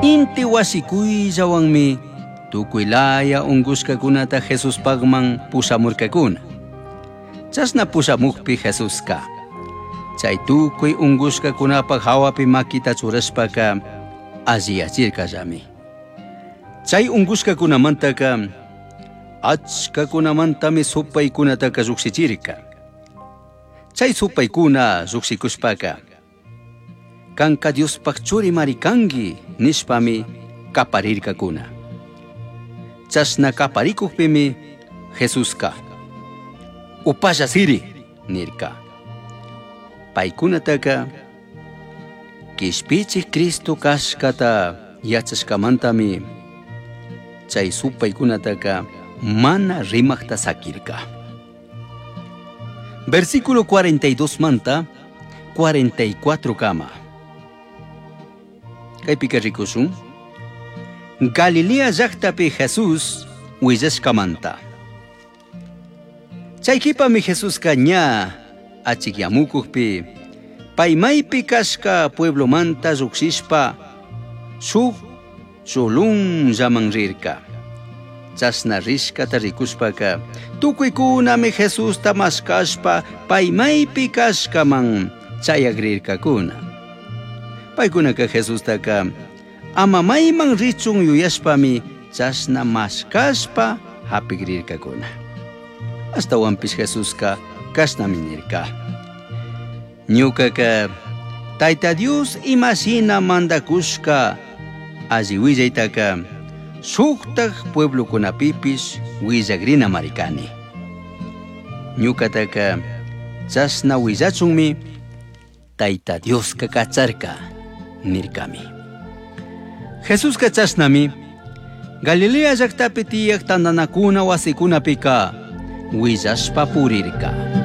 Inti wasikuyllawanmi tukuylaya ungushkakunata Jesus pagman pusamurkakuna. Chasna pusamukpi Jesuska chay tukuy ungushkakunapaq hawapi makita churashpaka alliyachirkallami. Chay ungushkakunamantaka achkakunamantami supaykunataka lluqsichirka. Chay supaykuna lluqsikushpaka kanka Diospaq churi marikangi nishpami kaparirkakuna. Chasna kaparikukpimi Jesuska upalla siri nirka. Paykunataka kishpichik Cristo kashkata yachashkamantami chay supaykunataka mana rimakta sakirka. Versículo 42 manta 44 kama. Kaypika rikushun Galilea llaqtapi Jesus willashkamanta. Chaykipami Jesuska ña achikyamukukpi paymaypi kashka pueblomanta lluqsishpa shuk chulunllaman rirka. Chasna rishkata rikushpaka tukuykunami Jesusta maskashpa paymaypi kashkaman chayagrirkakuna. Paykunaka Jesustaka ama mayman richun yuyashpami chasna maskashpa hapigrirkakuna. Astawanpish Jesuska kashnami nirka. Ñukaka Tayta Dios imashina mandakushka alli willaytaka suqtaq pueblokunapipish willagrina marikani. Ñukataka chasna willachunmi Tayta Dioska kacharka nirkami. Jesuska chasnami Galilea llaqtapi tiyaq tandanakuna wasikunapika willashpa purirka.